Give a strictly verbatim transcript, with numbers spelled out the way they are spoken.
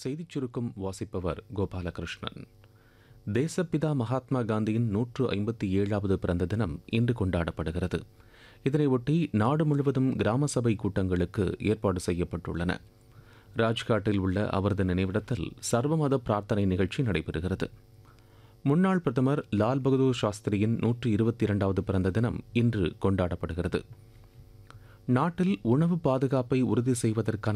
செய்திச் சுருக்கம் வாசிப்பவர் கோபாலகிருஷ்ணன். தேசப்பிதா மகாத்மா காந்தியின் நூற்று ஐம்பத்தி ஏழாவது பிறந்த தினம் இன்று கொண்டாடப்படுகிறது. இதனையொட்டி நாடு முழுவதும் கிராம சபை கூட்டங்களுக்கு ஏற்பாடு செய்யப்பட்டுள்ளன. ராஜ்காட்டில் உள்ள அவரது நினைவிடத்தில் சர்வமத பிரார்த்தனை நிகழ்ச்சி நடைபெறுகிறது. முன்னாள் பிரதமர் லால் பகதூர் சாஸ்திரியின் நூற்று இருபத்தி இரண்டாவது பிறந்த தினம் இன்று கொண்டாடப்படுகிறது. நாட்டில் உணவு பாதுகாப்பை உறுதி செய்வதற்கான